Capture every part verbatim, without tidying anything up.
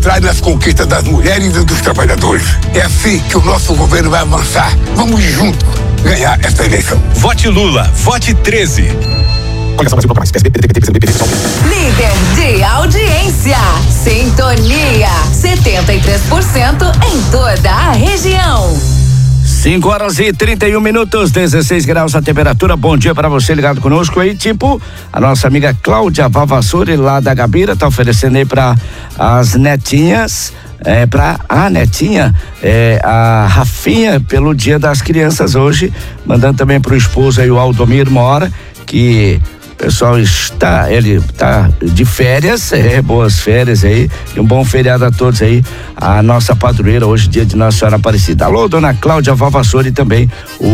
traz nas conquistas das mulheres e dos trabalhadores. É assim que o nosso governo vai avançar. Vamos juntos ganhar essa eleição. Vote Lula, vote treze. Líder de audiência, Sintonia, setenta e três por cento em toda a região. cinco horas e trinta e um minutos, dezesseis graus a temperatura. Bom dia para você ligado conosco aí, tipo a nossa amiga Cláudia Vavassori lá da Gabira tá oferecendo aí para as netinhas, é, para a netinha, é, a Rafinha, pelo Dia das Crianças hoje, mandando também pro esposo aí o Aldomir Mora, que o pessoal está, ele está de férias, é, boas férias aí, e um bom feriado a todos aí, a nossa padroeira, hoje dia de Nossa Senhora Aparecida. Alô, dona Cláudia Vavassori também,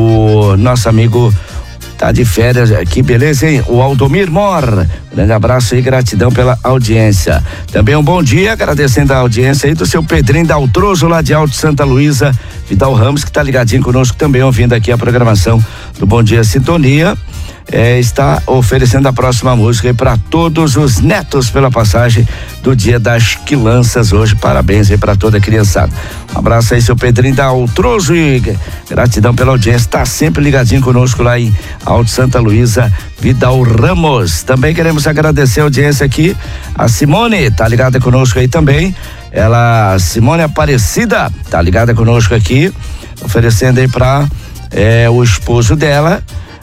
o nosso amigo tá de férias aqui, beleza, hein? O Aldomir Mor, grande abraço e gratidão pela audiência. Também um bom dia, agradecendo a audiência aí do seu Pedrinho Daltroso, lá de Alto Santa Luísa, Vidal Ramos, que tá ligadinho conosco também, ouvindo aqui a programação do Bom Dia Sintonia. É, está oferecendo a próxima música aí para todos os netos pela passagem do Dia das Crianças hoje. Parabéns aí para toda a criançada. Um abraço aí, seu Pedrinho Daltroso, e gratidão pela audiência. Está sempre ligadinho conosco lá em Alto Santa Luísa, Vidal Ramos. Também queremos agradecer a audiência aqui. A Simone tá ligada conosco aí também. Ela, Simone Aparecida, tá ligada conosco aqui, oferecendo aí para é, o esposo dela.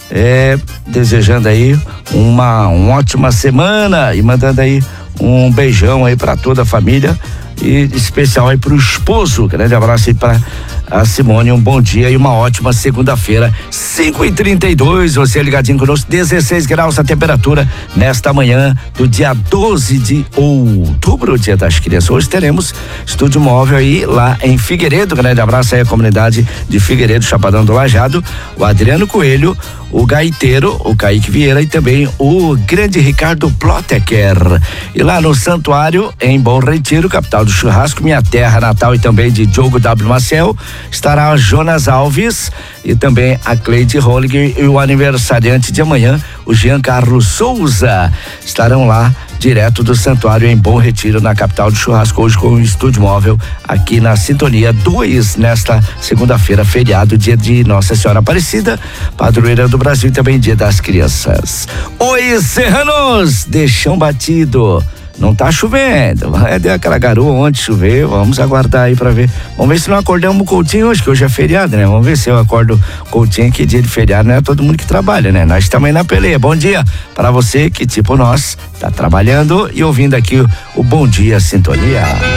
É, desejando aí uma, uma ótima semana e mandando aí um beijão aí para toda a família e especial aí pro esposo. Grande abraço aí para a Simone, um bom dia e uma ótima segunda-feira. cinco e trinta e dois, você ligadinho conosco, dezesseis graus a temperatura nesta manhã do dia doze de outubro, Dia das Crianças. Hoje teremos estúdio móvel aí lá em Figueiredo. Grande abraço aí à comunidade de Figueiredo, Chapadão do Lajado, o Adriano Coelho, o gaiteiro, o Kaique Vieira e também o grande Ricardo Ploteker. E lá no Santuário, em Bom Retiro, capital do churrasco, minha terra natal e também de Diogo W. Maciel, estará Jonas Alves e também a Cleide Holliger e o aniversariante de amanhã, o Jean Carlos Souza, estarão lá direto do Santuário em Bom Retiro, na capital do churrasco, hoje com o estúdio móvel aqui na Sintonia dois, nesta segunda-feira, feriado, dia de Nossa Senhora Aparecida, padroeira do Brasil e também Dia das Crianças. Oi, serranos, de chão batido. Não tá chovendo, vai ter aquela garoa onde chover, vamos aguardar aí pra ver. Vamos ver se não acordamos o Coutinho hoje, que hoje é feriado, né? Vamos ver se eu acordo o Coutinho, que dia de feriado não é todo mundo que trabalha, né? Nós estamos aí na peleia. Bom dia pra você que, tipo nós, tá trabalhando e ouvindo aqui o, o Bom Dia Sintonia.